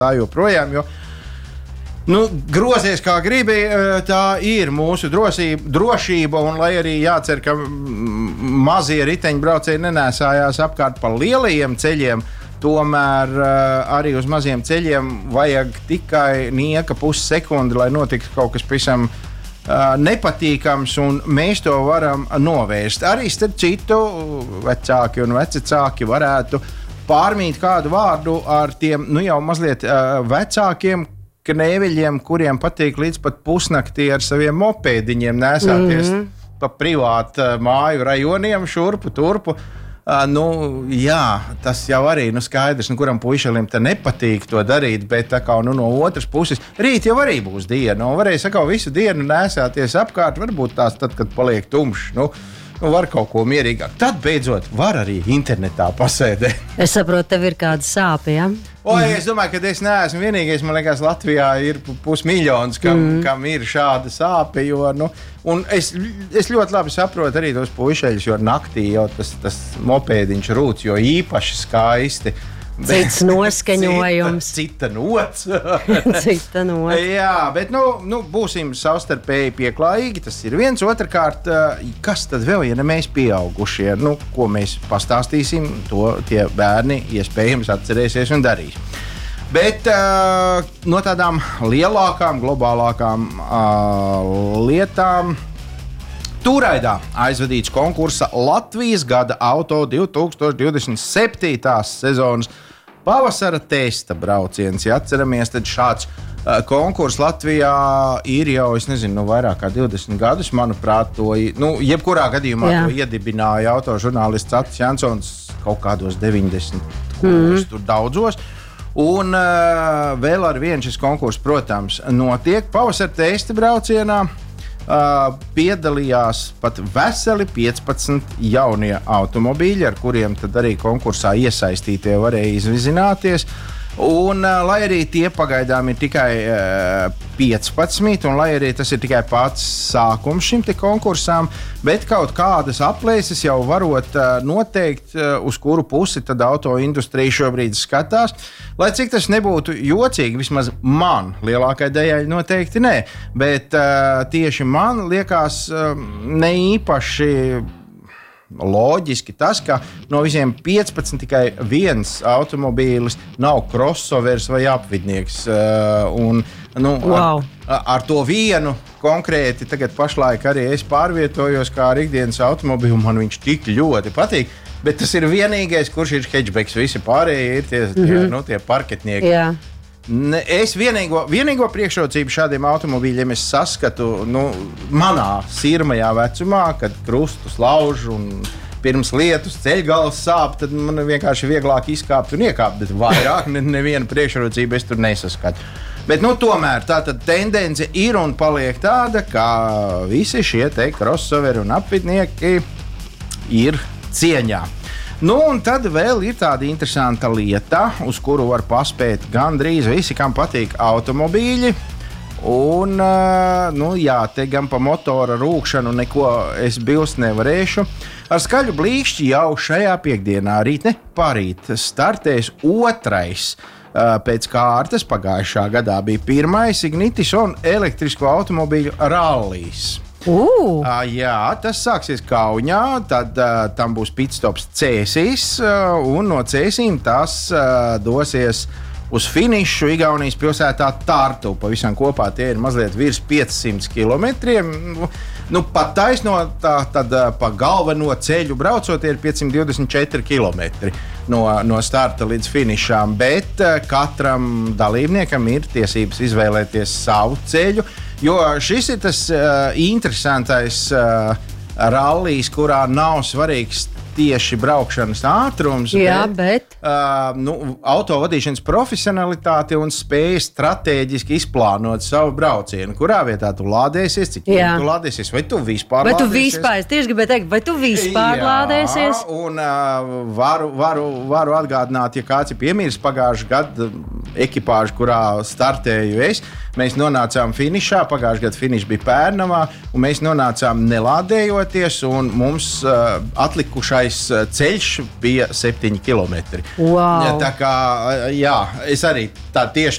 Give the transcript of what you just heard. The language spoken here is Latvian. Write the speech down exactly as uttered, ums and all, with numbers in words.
tā joprojām, jo nu, grozies kā gribi, tā ir mūsu drosība, drošība, un lai arī jācer, ka mazie riteņbraucēji nenēsājās apkārt pa lielajiem ceļiem, tomēr arī uz maziem ceļiem vajag tikai nieka pussekundi, lai notiktu kaut kas pavisam nepatīkams, un mēs to varam novērst. Arī starp citu vecāki un vecāki varētu pārmīt kādu vārdu ar tiem nu jau mazliet vecākiem knēviļiem, kuriem patīk līdz pat pusnaktī ar saviem mopēdiņiem nēsāties mm-hmm. pa privātu māju rajoniem šurpu, turpu. Uh, nu, jā, tas jau arī nu, skaidrs, nu, kuram puišelim te nepatīk to darīt, bet tā kā nu, no otras puses, rīt jau arī būs diena, un varēs sakau visu dienu nēsāties apkārt, varbūt tās tad, kad paliek tumšs, nu, nu, var kaut ko mierīgāk. Tad, beidzot, var arī internetā pasēdēt. Es saprotu, tev ir kāda sāpe, ja? O, es domāju, ka es neesmu vienīgais. Man liekas, Latvijā ir pusmiljons, kam, mm. kam ir šāda sāpe. Jo, nu, un es, es ļoti labi saprotu arī tos puišeļus, jo naktī jau tas, tas mopēdiņš rūc, jo īpaši skaisti. Cits noskaņojums. Cita, cita nots. Cita nots. Jā, bet nu, nu, būsim savstarpēji pieklājīgi. Tas ir viens. Otrkārt, kas tad vēl, ja ne mēs pieaugušie? Nu, ko mēs pastāstīsim, to tie bērni iespējams atcerēsies un darīs. Bet uh, no tādām lielākām, globālākām uh, lietām. Tūraidā aizvadīts konkursa Latvijas gada auto divtūkstoš divdesmit septītās sezonas pavasara testa brauciens. Ja atceramies, tad šāds uh, konkurss Latvijā ir jau, es nezinu, nu, vairāk kā divdesmit gadus, manuprāt, to, nu, jebkurā gadījumā Jā. To iedibināja autožurnālists Atis Jansons kaut kādos deviņdesmit, mm. tur daudzos. Un uh, vēl ar vienu šis konkurss, protams, notiek pavasara testa braucienā. Uh, piedalījās pat veseli piecpadsmit jaunie automobīļi, ar kuriem tad arī konkursā iesaistītie varēja izvizināties. Un, uh, lai arī tie pagaidām ir tikai uh, piecpadsmit, un lai arī tas ir tikai pats sākums šim te konkursām, bet kaut kādas aplēses jau varot uh, noteikt, uh, uz kuru pusi tad autoindustrija šobrīd skatās. Lai cik tas nebūtu jocīgi, vismaz man, lielākai daļai noteikti nē, bet uh, tieši man liekas uh, ne īpaši loģiski tas, ka no visiem piecpadsmit tikai viens automobīlis nav crossovers vai apvidnieks. Uh, un, nu, wow. ar, ar to vienu konkrēti tagad pašlaik arī es pārvietojos kā ar ikdienas automobīlu, man viņš tik ļoti patīk. Bet tas ir vienīgais, kurš ir hatchbacks. Visi pārējie ir tie, tie, mm-hmm. nu, tie parketnieki. Jā. Ne, es vienīgo, vienīgo priekšrocību šādiem automobīļiem es saskatu nu, manā sirmajā vecumā, kad krustus lauž un pirms lietus ceļgals sāp, tad man vienkārši vieglāk izkāpt un iekāpt, bet vairāk ne, nevienu priekšrocību es tur nesaskatu. Bet nu, tomēr tā tendence ir un paliek tāda, ka visi šie te crossoveri un apvidnieki ir cieņā. Nu, un tad vēl ir tāda interesanta lieta, uz kuru var paspēt gandrīz visi, kam patīk automobīļi. Un, nu, jā, te gan pa motora rūkšanu neko es bilst nevarēšu. Ar skaļu blīkšķi jau šajā piekdienā, rīt ne parīt, startēs otrais pēc kārtas. Pagājušā gadā bija pirmais Ignitis un elektrisko automobīļu rallijs. Uh. Uh, jā, tas sāksies Kaunijā, tad uh, tam būs pitstops Cēsīs, uh, un no Cēsīm tas uh, dosies uz finišu Igaunijas pilsētā Tartu. Pavisam kopā tie ir mazliet virs piecsimt kilometriem. Nu, pat taisno tā, tad uh, pa galveno ceļu braucot ir piecsimt divdesmit četri kilometri no, no starta līdz finišām, bet uh, katram dalībniekam ir tiesības izvēlēties savu ceļu. Jo šis ir tas uh, interesantais uh, rallijs, kurā nav svarīgs tieši braukšanas ātrums, Jā, bet, bet... Uh, nu, autovadīšanas profesionalitāte un spēja strateģiski izplānot savu braucienu. Kurā vietā tu lādēsies, cik Jā. tu lādēsies, vai tu vispār vai tu lādēsies? Vispār, es tieši gribēju teikt, vai tu vispār Jā, lādēsies? Un uh, varu, varu, varu atgādināt, ja kāds ir piemiris pagājušā gada ekipāžu, kurā startēju es, mēs nonācām finišā, pagājušā gada finišs bija Pērnavā, un mēs nonācām nelādējoties, un mums uh, atlikušā ilgākais ceļš bija septiņi kilometri. Wow. Tā kā, jā, es arī tā tieši